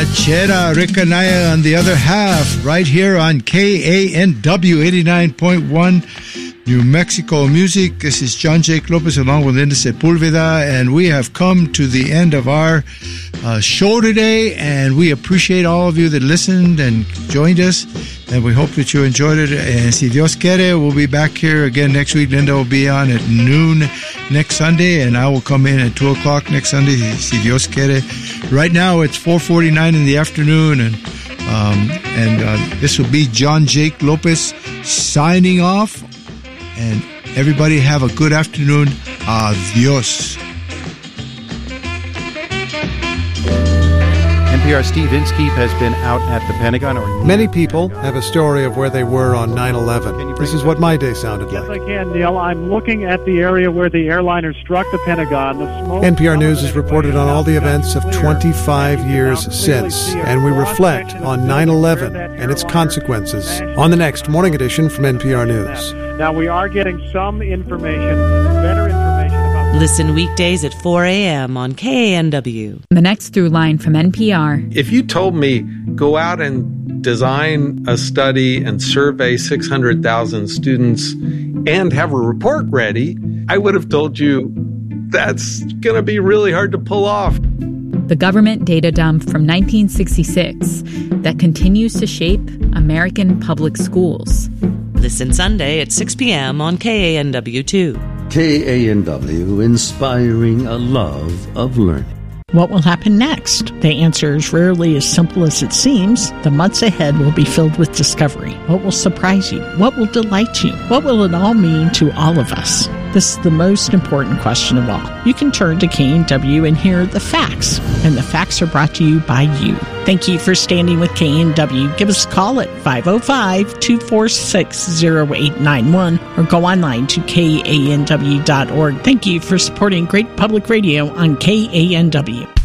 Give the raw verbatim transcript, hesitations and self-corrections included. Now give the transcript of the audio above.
Chera Ricanaya on the other half, right here on K A N W eighty-nine point one New Mexico Music. This is John Jake Lopez along with Linda Sepulveda, and we have come to the end of our uh, show today, and we appreciate all of you that listened and joined us, and we hope that you enjoyed it. And si Dios quiere, we'll be back here again next week. Linda will be on at noon next Sunday, and I will come in at two o'clock next Sunday, si Dios quiere. Right now, it's four forty-nine in the afternoon, and um, and uh, this will be John Jake Lopez signing off. And everybody have a good afternoon. Adios. N P R's Steve Inskeep has been out at the Pentagon. Or Many people have a story of where they were on nine eleven. This is what my day sounded yes, like. Yes, I can, Neil. I'm looking at the area where the airliner struck the Pentagon. The smoke N P R News has reported on all the events of twenty-five years since, and we reflect on nine eleven and its consequences on the next Morning Edition from N P R News. Now, we are getting some information, better information about... Listen weekdays at four a.m. on K A N W. The next through line from N P R. If you told me, go out and design a study and survey six hundred thousand students and have a report ready, I would have told you that's going to be really hard to pull off. The government data dump from nineteen sixty-six that continues to shape American public schools. Listen Sunday at six p.m. on K A N W two. K A N W, inspiring a love of learning. What will happen next? The answer is rarely as simple as it seems. The months ahead will be filled with discovery. What will surprise you? What will delight you? What will it all mean to all of us? This is the most important question of all. You can turn to K A N W and hear the facts, and the facts are brought to you by you. Thank you for standing with K A N W. Give us a call at five oh five, two four six, oh eight nine one or go online to K A N W dot org. Thank you for supporting great public radio on K A N W.